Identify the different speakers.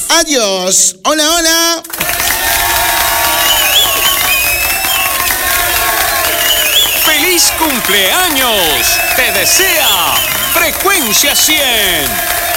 Speaker 1: Adiós. Hola, hola.
Speaker 2: ¡Feliz cumpleaños! Te desea Frecuencia 100.